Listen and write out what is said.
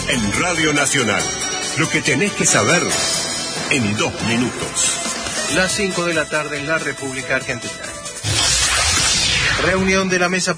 En Radio Nacional, lo que tenés que saber en 2 minutos. Las 5 de la tarde en la República Argentina. Reunión de la mesa